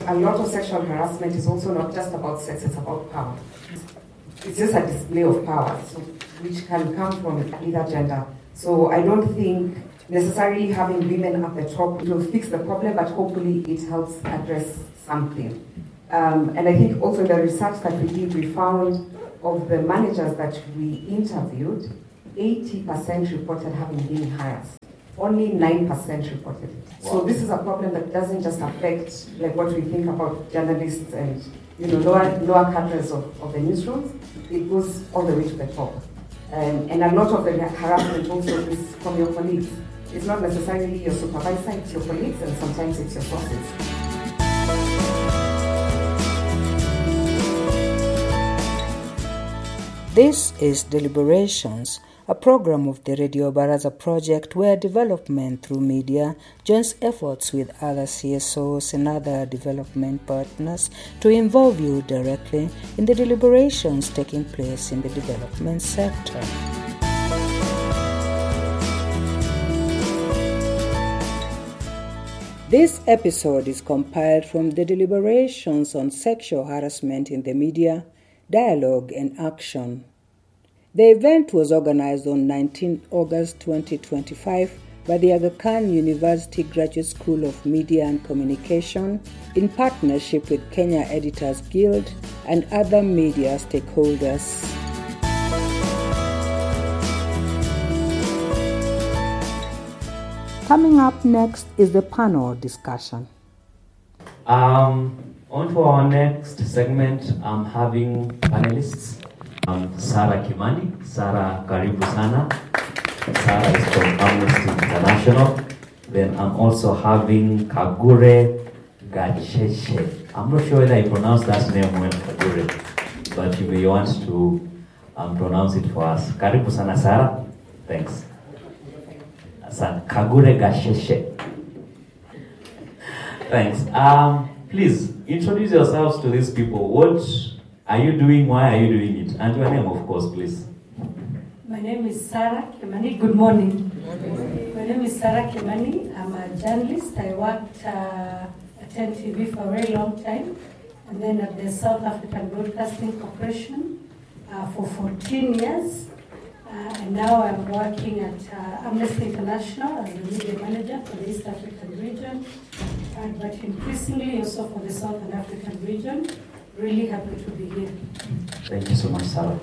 a lot of sexual harassment is also not just about sex, it's about power. It's just a display of power, so, which can come from either gender. So I don't think necessarily having women at the top will fix the problem, but hopefully it helps address something. And I think also in the research that we did, we found of the managers that we interviewed, 80% reported having been harassed. Only 9% reported it. Wow. So this is a problem that doesn't just affect like what we think about journalists and lower cadres of the newsrooms. It goes all the way to the top. And a lot of the harassment also is from your colleagues. It's not necessarily your supervisor, it's your colleagues, and sometimes it's your sources. This is Deliberations, a program of the Radio Baraza project where development through media joins efforts with other CSOs and other development partners to involve you directly in the deliberations taking place in the development sector. This episode is compiled from the deliberations on sexual harassment in the media, dialogue and action. The event was organized on 19 August 2025 by the Aga Khan University Graduate School of Media and Communication in partnership with Kenya Editors Guild and other media stakeholders. Coming up next is the panel discussion. On to our next segment, I'm having panelists. Sarah Kimani. Sarah, karibu sana. Sarah is from Amnesty International. Then I'm also having Kagure Gacheshe. I'm not sure whether I pronounced that name well, Kagure, but you may want to pronounce it for us. Karibu sana, Sarah. Thanks. Kagure Gacheshe. Thanks. Please introduce yourselves to these people. What are you doing? Why are you doing it? And your name, of course, please. My name is Sarah Kimani. Good morning. My name is Sarah Kimani. I'm a journalist. I worked at NTV for a very long time, and then at the South African Broadcasting Corporation for 14 years. And now I'm working at Amnesty International as the media manager for the East African region, but increasingly also for the Southern African region. Really happy to be here. Thank you so much, Sarah.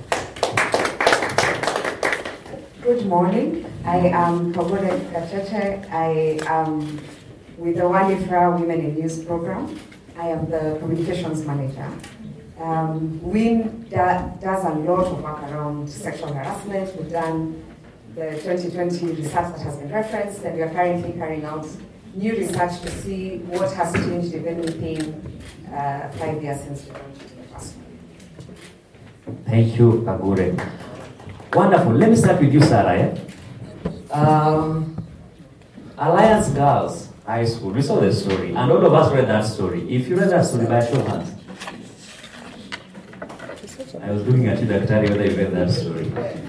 Good morning. I am Kagure Gacheshe. I am with the Walifra Women in News program. I am the communications manager. WIN does a lot of work around sexual harassment. We've done the 2020 research that has been referenced, and we are currently carrying out new research to see what has changed, if anything, 5 years since we launched the first one. Thank you, Kagure. Wonderful. Let me start with you, Sarah. Alliance Girls High School. We saw the story, and all of us read that story. If you read that story, by show of hands. I was looking at you, Daktari, whether you read that story.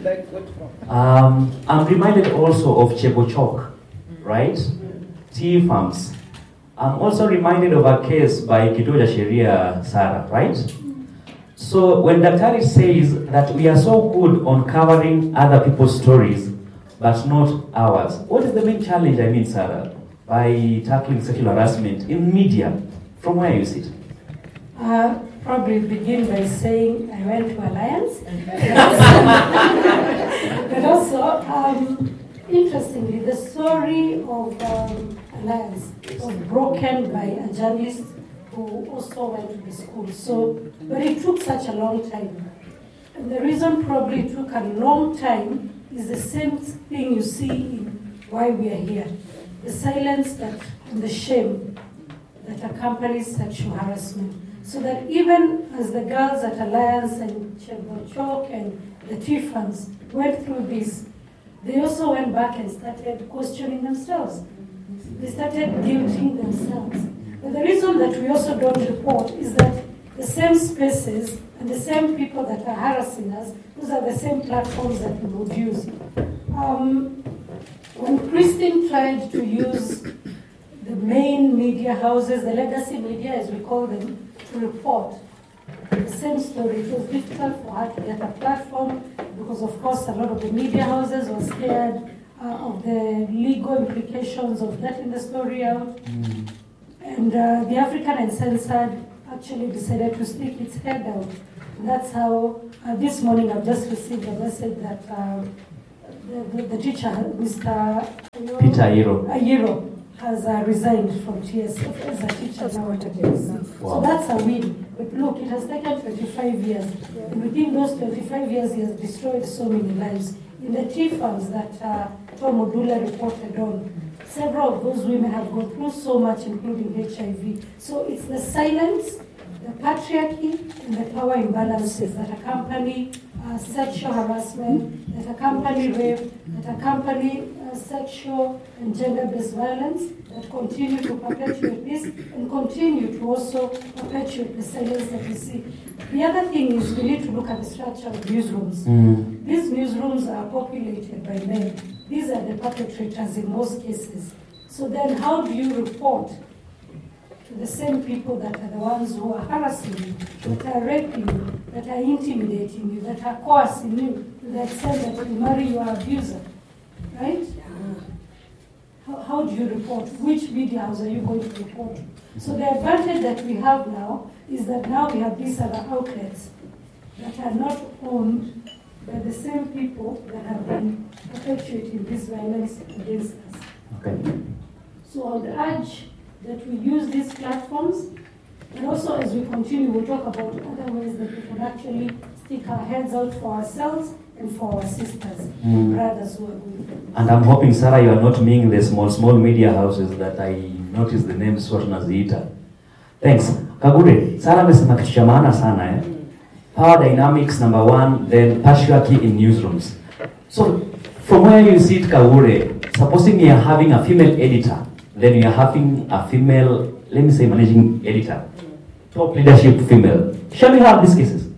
I'm reminded also of Chebochok, right? Tea farms. I'm also reminded of a case by Kituo Sheria, Sarah, right? So when Daktari says that we are so good on covering other people's stories, but not ours, what is the main challenge, Sarah, by tackling sexual harassment in media? From where you sit? Probably begin by saying I went to Alliance. But also, interestingly, the story of Alliance was broken by a journalist who also went to the school. But it took such a long time. And the reason probably it took a long time is the same thing you see in why we are here. The silence and the shame that accompanies sexual harassment. So that even as the girls at Alliance and Chebochok and the TFANs went through this, they also went back and started questioning themselves. They started guilting themselves. But the reason that we also don't report is that the same spaces and the same people that are harassing us, those are the same platforms that we would use. When Christine tried to use the main media houses, the legacy media as we call them, to report the same story. It was difficult for her to get a platform because, of course, a lot of the media houses were scared of the legal implications of getting the story out. And the African Uncensored actually decided to stick its head out. And that's how, this morning I've just received a message that the teacher, Mr. Peter Ayiro, has resigned from TSF as a teacher now at TSF. Wow. So that's a win. But look, it has taken 25 years. And within those 25 years, he has destroyed so many lives. In the tea farms that Tom Odula reported on, several of those women have gone through so much, including HIV. So it's the silence, the patriarchy, and the power imbalances that accompany sexual harassment, that accompany rape, that accompany sexual and gender-based violence, that continue to perpetuate this and continue to also perpetuate the silence that we see. The other thing is we need to look at the structure of newsrooms. These newsrooms are populated by men. These are the perpetrators in most cases. So then how do you report to the same people that are the ones who are harassing you, that are raping you, that are intimidating you, that are coercing you to the extent that you marry your abuser? Right? How do you report? Which media house are you going to report? So the advantage that we have now is that now we have these other outlets that are not owned by the same people that have been perpetuating this violence against us. Okay. So I would urge that we use these platforms, and also as we continue, we'll talk about other ways that we can actually stick our heads out for ourselves and for our sisters and brothers who are going through. And I'm hoping, Sarah, you are not meaning the small media houses that I noticed the name SWOT naziita. Thanks. Kagure, Sarah amesema kitu cha maana sana Power dynamics, number one, then patriarchy in newsrooms. So, from where you sit, Kagure, supposing you are having a female editor, then you are having a female, let me say, managing editor, top leadership female. Shall we have these cases?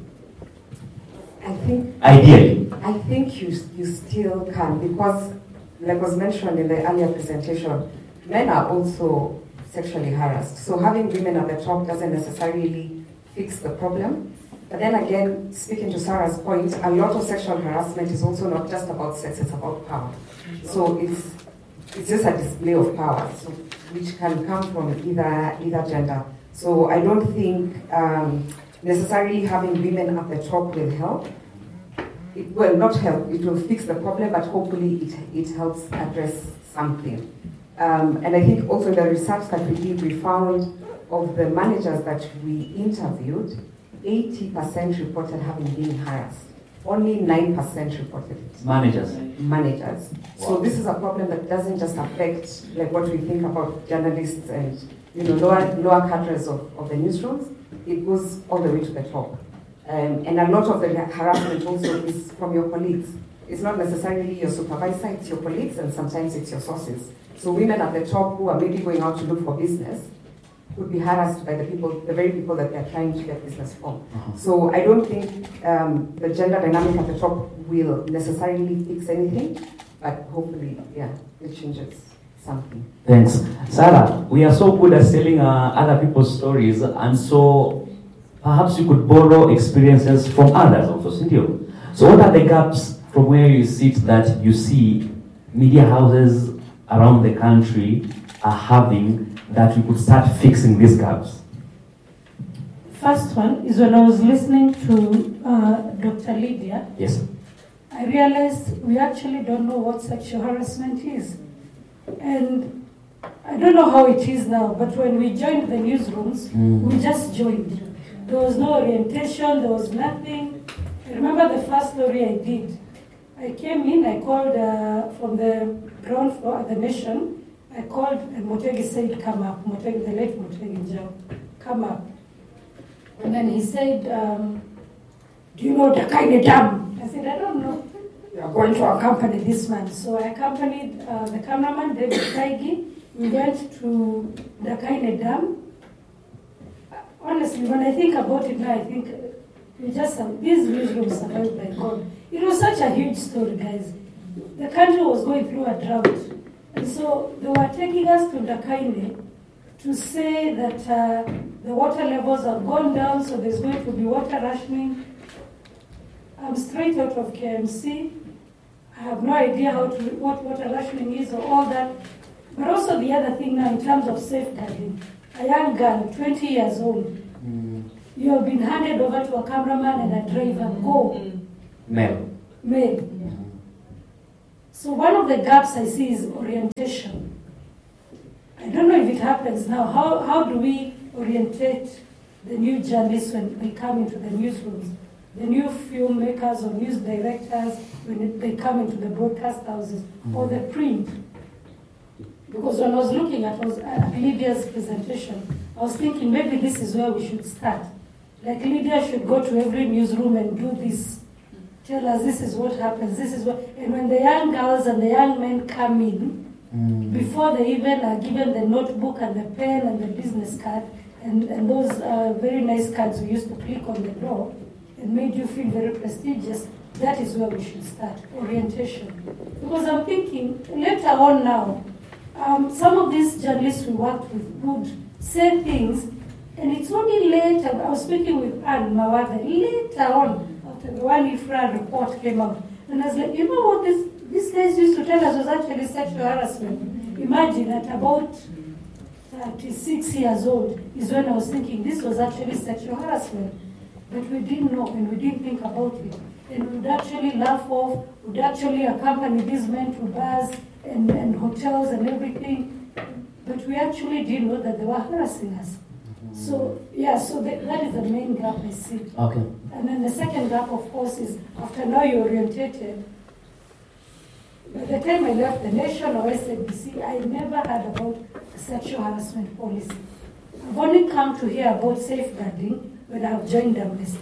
Ideally. I think you still can, because, like was mentioned in the earlier presentation, men are also sexually harassed. So having women at the top doesn't necessarily fix the problem. But then again, speaking to Sarah's point, a lot of sexual harassment is also not just about sex, it's about power. So it's just a display of power, so, which can come from either gender. So I don't think necessarily having women at the top will help. It will not help, it will fix the problem, but hopefully it helps address something. And I think also in the research that we did, we found of the managers that we interviewed, 80% reported having been harassed. Only 9% reported it. Managers. Wow. So this is a problem that doesn't just affect like what we think about journalists and lower cadres of the newsrooms. It goes all the way to the top. And a lot of the harassment also is from your colleagues. It's not necessarily your supervisor, it's your colleagues, and sometimes it's your sources. So women at the top who are maybe going out to look for business could be harassed by the very people that they're trying to get business from. So I don't think the gender dynamic at the top will necessarily fix anything, but hopefully, yeah, it changes something. Thanks. Sarah, we are so good at telling other people's stories, and so perhaps you could borrow experiences from others also, isn't you? So what are the gaps from where you sit that you see media houses around the country are having that we could start fixing these gaps? First one is when I was listening to Dr. Lydia. Yes. I realized we actually don't know what sexual harassment is. And I don't know how it is now, but when we joined the newsrooms, we just joined. There was no orientation, there was nothing. I remember the first story I did. I came in, I called from the ground floor at the Nation. I called and Motegi said, come up. Motegi, the late Motegi Njau, come up. And then he said, do you know Dakaine Dam? I said, I don't know. You are going to accompany this man. So I accompanied the cameraman, David Kaigi. We went to Dakaine Dam. Honestly, when I think about it now, I think these newsrooms survived by God. It was such a huge story, guys. The country was going through a drought. And so they were taking us to Dakaine to say that the water levels have gone down, so there's going to be water rationing. I'm straight out of KMC. I have no idea what water rationing is or all that. But also the other thing now in terms of safeguarding. A young girl, 20 years old, you have been handed over to a cameraman and a driver. Go. Male. So one of the gaps I see is orientation. I don't know if it happens now. How do we orientate the new journalists when they come into the newsrooms? The new filmmakers or news directors when they come into the broadcast houses or the print? Because when I was looking at Lydia's presentation, I was thinking maybe this is where we should start. Like Lydia should go to every newsroom and do this. Tell us this is what happens, this is what... And when the young girls and the young men come in, before they even are given the notebook and the pen and the business card, and those very nice cards we used to click on the door, and made you feel very prestigious, that is where we should start, orientation. Because I'm thinking, later on now, some of these journalists we worked with would say things, and it's only later, I was speaking with Anne Mawada, later on, after the one IFRA report came out, and I was like, you know what these guys used to tell us was actually sexual harassment. Imagine at about 36 years old is when I was thinking this was actually sexual harassment. But we didn't know and we didn't think about it. And we would actually laugh off, would actually accompany these men to bars and hotels and everything. But we actually didn't know that they were harassing us. So, that is the main gap I see. Okay. And then the second gap, of course, is after now you're orientated. By the time I left the Nation or SABC, I never heard about a sexual harassment policy. I've only come to hear about safeguarding when I've joined Amnesty.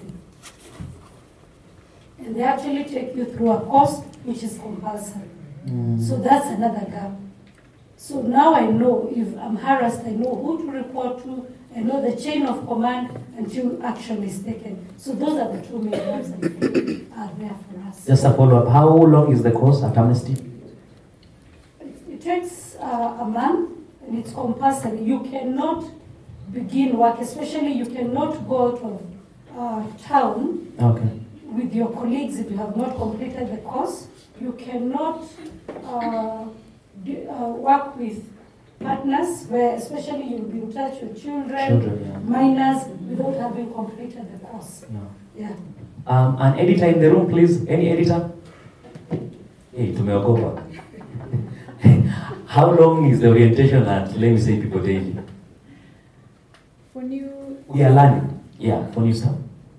And they actually take you through a course which is compulsory. So that's another gap. So now I know if I'm harassed, I know who to report to, I know the chain of command until action is taken. So those are the two main gaps that are there for us. Just a follow-up. How long is the course at Amnesty? It takes a month and it's compulsory. You cannot begin work, especially you cannot go out of town with your colleagues if you have not completed the course. You cannot work with partners, where especially you'll be in touch with children, minors, without having completed the course. An editor in the room, please. Any editor? Hey, tumeogopa. How long is the orientation at, let me say, People Daily? For new... We are learning. Yeah, for new stuff.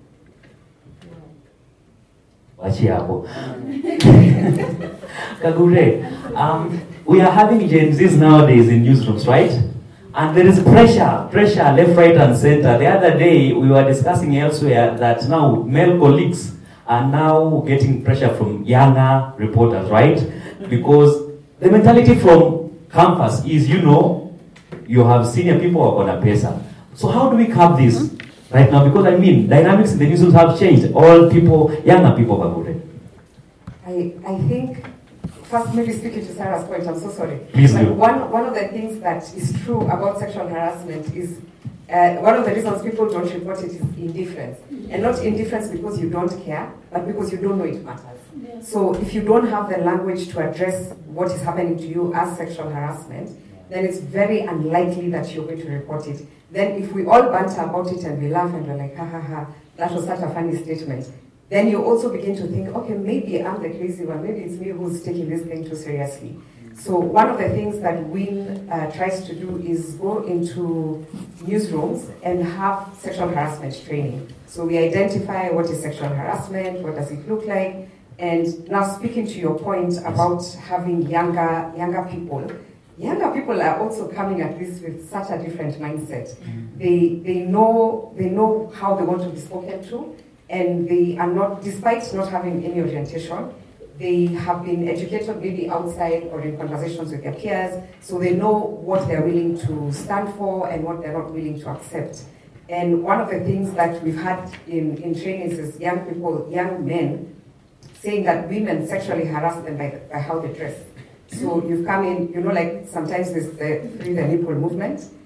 Kagure, we are having Gen Zs nowadays in newsrooms, right? And there is pressure left, right, and center. The other day, we were discussing elsewhere that now male colleagues are now getting pressure from younger reporters, right? Because the mentality from campus is, you have senior people who are going to pesa. So how do we curb this right now? Because dynamics in the newsrooms have changed. All people, younger people are good. I think, first maybe speaking to Sarah's point, I'm so sorry. Please do. One of the things that is true about sexual harassment is, one of the reasons people don't report it is indifference. And not indifference because you don't care, but because you don't know it matters. Yes. So if you don't have the language to address what is happening to you as sexual harassment, then it's very unlikely that you're going to report it. Then if we all banter about it and we laugh and we're like, ha ha ha, that was such a funny statement, then you also begin to think, okay, maybe I'm the crazy one, maybe it's me who's taking this thing too seriously. So one of the things that WIN tries to do is go into newsrooms and have sexual harassment training. So we identify what is sexual harassment, what does it look like, and now speaking to your point about having younger people are also coming at this with such a different mindset. They know how they want to be spoken to, and they are not, despite not having any orientation, they have been educated maybe outside or in conversations with their peers, so they know what they're willing to stand for and what they're not willing to accept. And one of the things that we've had in trainings is young men, saying that women sexually harass them by how they dress. So you've come in, like sometimes there's the free the nipple movement,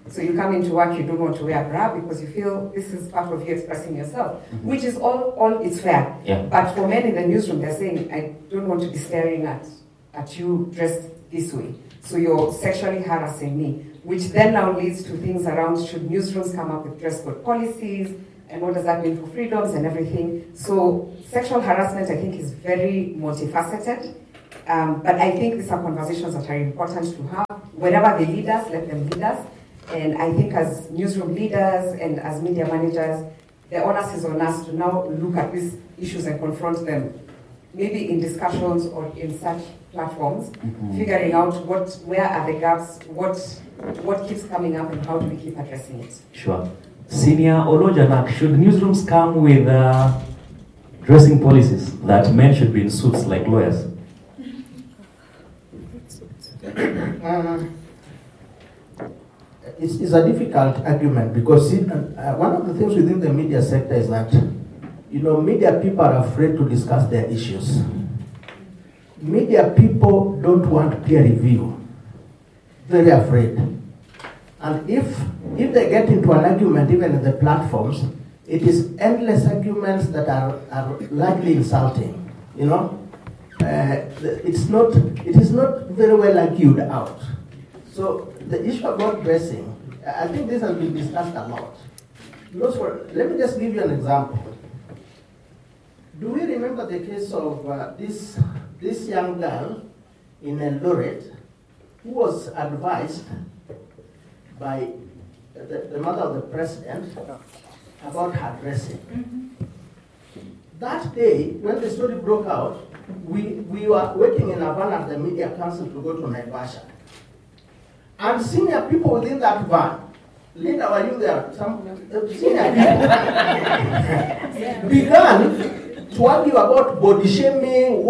So you come into work, you don't want to wear a bra because you feel this is part of you expressing yourself, which is all is fair. Yeah. But for men in the newsroom, they're saying, I don't want to be staring at you dressed this way. So you're sexually harassing me, which then now leads to things around should newsrooms come up with dress code policies, and what does that mean for freedoms and everything. So sexual harassment, I think, is very multifaceted. But I think these are conversations that are important to have. Wherever they lead us, let them lead us. And I think as newsroom leaders and as media managers, the onus is on us to now look at these issues and confront them, maybe in discussions or in such platforms, figuring out where are the gaps, what keeps coming up, and how do we keep addressing it. Sure. Senior Olojanak, should newsrooms come with dressing policies that men should be in suits like lawyers? It's a difficult argument because one of the things within the media sector is that, media people are afraid to discuss their issues. Media people don't want peer review. Very afraid. And if they get into an argument, even in the platforms, it is endless arguments that are largely insulting. It is not very well argued out. So the issue about dressing, I think this has been discussed a lot. Let me just give you an example. Do we remember the case of this young girl in Eldoret who was advised by the mother of the president about her dressing? That day, when the story broke out, we were waiting in Havana at the Media Council to go to Naivasha. And senior people within that van, Linda, were you there? Some senior people began to argue about body shaming,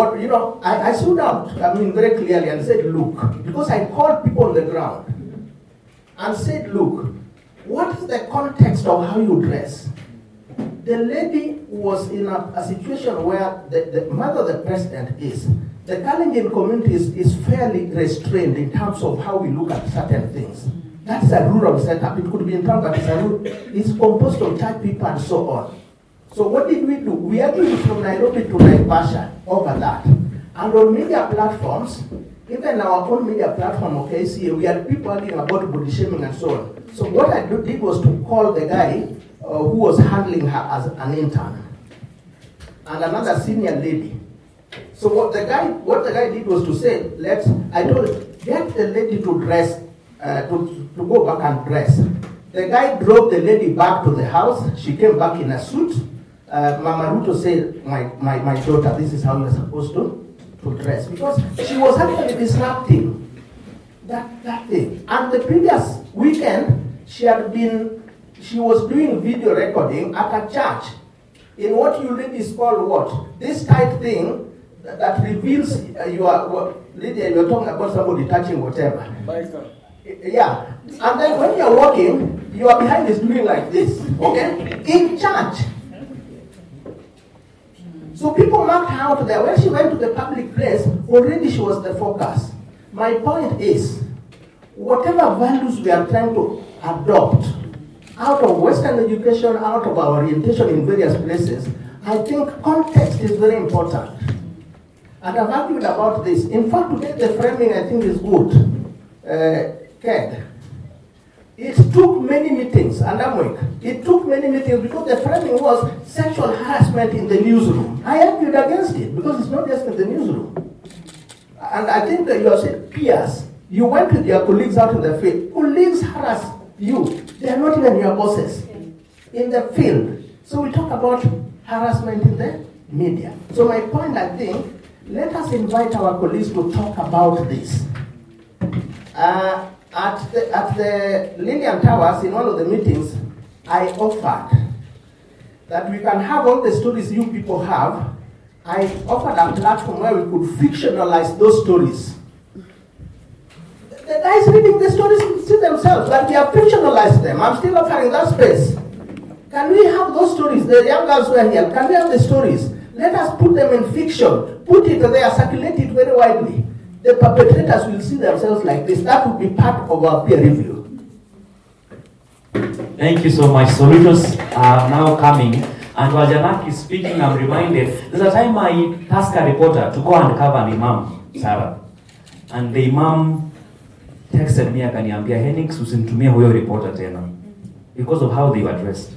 I stood out, very clearly and said, look, because I called people on the ground and said, look, what is the context of how you dress? The lady was in a situation where the mother of the president is. The Kalenjin community is fairly restrained in terms of how we look at certain things. That's a rural setup. It could be in town, but it's composed of church people and so on. So what did we do? We argued from Nairobi to Naivasha over that. And on media platforms, even our own media platform, OKC, we had people arguing about body shaming and so on. So what I did was to call the guy who was handling her as an intern and another senior lady. So what the guy did was to say, I told him, get the lady to dress, to go back and dress. The guy drove the lady back to the house. She came back in a suit. Mama Ruto said, my daughter, this is how you're supposed to dress. Because she was actually disrupting that thing. And the previous weekend, she was doing video recording at a church in what you read is called what? This tight thing that reveals Lydia, you're talking about somebody touching whatever. Yeah. And then when you're walking, your behind is doing like this. Okay? In church. So people marked her out there. When she went to the public place, already she was the focus. My point is, whatever values we are trying to adopt out of Western education, out of our orientation in various places, I think context is very important. And I've argued about this. In fact, today the framing I think is good. Ked. It took many meetings, and it took many meetings because the framing was sexual harassment in the newsroom. I argued against it because it's not just in the newsroom. And I think that you have said peers. You went with your colleagues out in the field. Colleagues harass you. They are not even your bosses in the field. So we talk about harassment in the media. So my point, I think, let us invite our colleagues to talk about this. At the Lillian Towers, in one of the meetings, I offered that we can have all the stories you people have. I offered a platform where we could fictionalize those stories. The guys reading the stories see themselves, but we have fictionalized them. I'm still offering that space. Can we have those stories? The young girls who are here, can we have the stories? Let us put them in fiction. Put it there, circulate it very widely. The perpetrators will see themselves like this. That would be part of our peer review. Thank you so much. Solutions are now coming. And while Janak is speaking, I'm reminded, there's a time I tasked a reporter to go and cover an imam, Sarah. And the imam texted me akaniambia, Henix, usinitumie huyo reporter tena. Because of how they were dressed.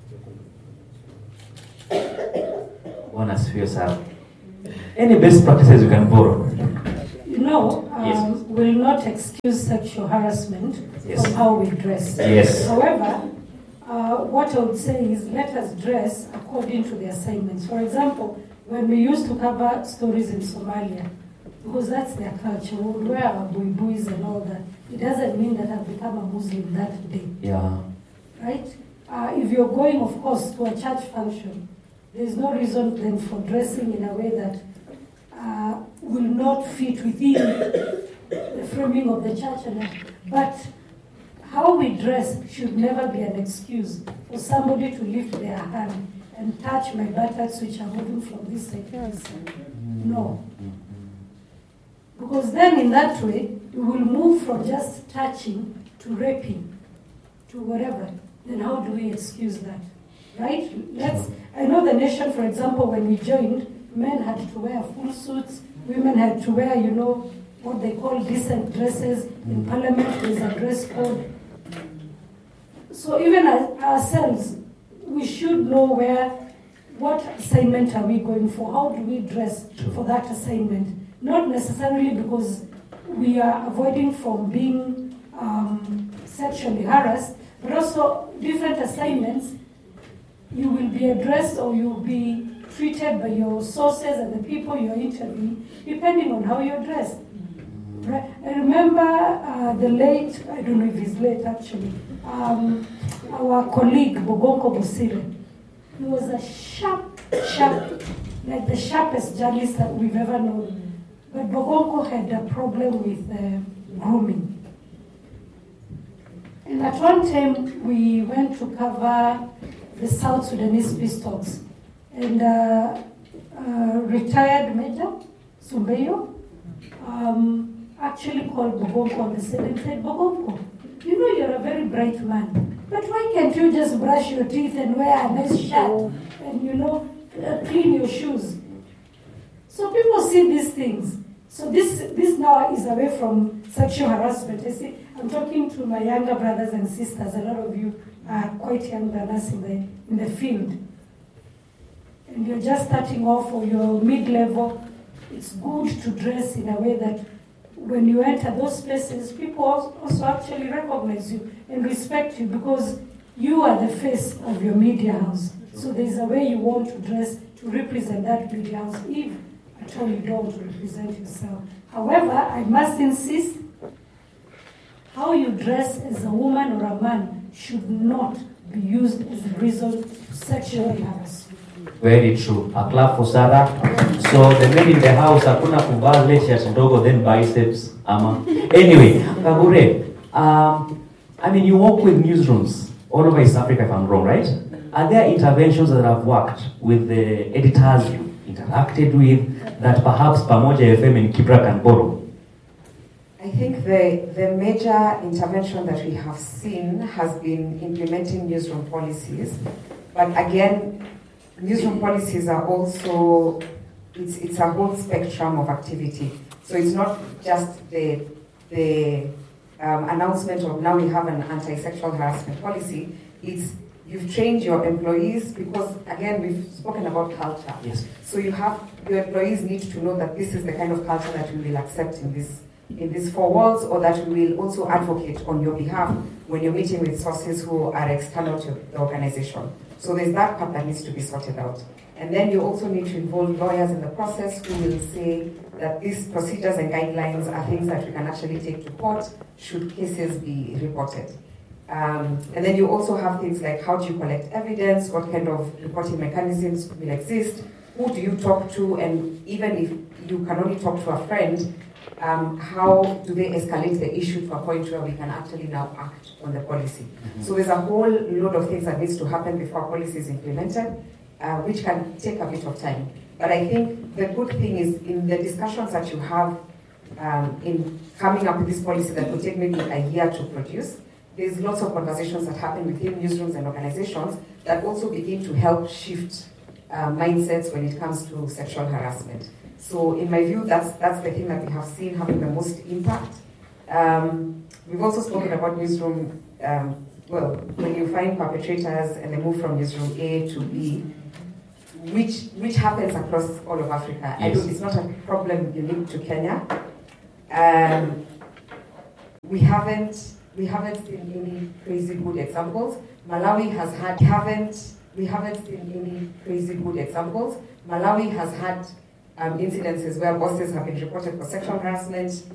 One as few, Sarah. Any best practices you can borrow? You know, Yes. will not excuse sexual harassment Yes. from how we dress. Yes. However, what I would say is let us dress according to the assignments. For example, when we used to cover stories in Somalia, because that's their culture, we would wear our buibus and all that. It doesn't mean that I've become a Muslim that day, Yeah. right? If you're going, of course, to a church function, there's no reason then for dressing in a way that will not fit within the framing of the church. But how we dress should never be an excuse for somebody to lift their hand and touch my buttocks, which are moving from this side to this side. No. Because then in that way, we will move from just touching to raping, to whatever. Then how do we excuse that? Right? I know the nation, for example, when we joined, men had to wear full suits, women had to wear, what they call decent dresses. In parliament, there's a dress code. So even ourselves, we should know what assignment are we going for? How do we dress for that assignment? Not necessarily because we are avoiding from being sexually harassed, but also different assignments. You will be addressed or you will be treated by your sources and the people you're interviewing, depending on how you're dressed. Right? I remember the late, I don't know if he's late actually, our colleague, Bogonko Busire. He was a sharp, like the sharpest journalist that we've ever known. But Bogonko had a problem with grooming. And at one time, we went to cover the South Sudanese peace talks. And retired Major Sumbeyo actually called Bogonko on the set and said, Bogonko, you're a very bright man, but why can't you just brush your teeth and wear a nice shirt and, clean your shoes? So people see these things. So this now is away from sexual harassment. I'm talking to my younger brothers and sisters. A lot of you are quite young than us in the field. And you're just starting off or you're mid-level. It's good to dress in a way that when you enter those places, people also actually recognize you and respect you because you are the face of your media house. So there's a way you want to dress to represent that media house, if at all you don't represent yourself. However, I must insist, how you dress as a woman or a man should not be used as a reason to sexually harass you. Very true. A clap for Sarah. So the men in the house hakuna kuvaa t-shirt ndogo then biceps ama. Anyway, Kagure, you work with newsrooms all over East Africa if I'm wrong, right? Are there interventions that have worked with the editors you interacted with that perhaps Pamoja FM and Kibra can borrow? I think the major intervention that we have seen has been implementing newsroom policies. But again, newsroom policies are also, it's a whole spectrum of activity. So it's not just the announcement of now we have an anti-sexual harassment policy. It's you've trained your employees because, again, we've spoken about culture. Yes. So your employees need to know that this is the kind of culture that we will accept in these four walls, or that we will also advocate on your behalf when you're meeting with sources who are external to the organization. So there's that part that needs to be sorted out. And then you also need to involve lawyers in the process who will say that these procedures and guidelines are things that we can actually take to court should cases be reported. And then you also have things like how do you collect evidence, what kind of reporting mechanisms will exist, who do you talk to, and even if you can only talk to a friend, how do they escalate the issue to a point where we can actually now act on the policy. Mm-hmm. So there's a whole load of things that needs to happen before policy is implemented, which can take a bit of time. But I think the good thing is in the discussions that you have in coming up with this policy that will take maybe a year to produce, there's lots of conversations that happen within newsrooms and organizations that also begin to help shift mindsets when it comes to sexual harassment. So in my view, that's the thing that we have seen having the most impact. We've also spoken about newsroom, when you find perpetrators and they move from newsroom A to B, which happens across all of Africa. Yes. It's not a problem unique to Kenya. We haven't seen any crazy good examples. Malawi has had incidences where bosses have been reported for sexual harassment.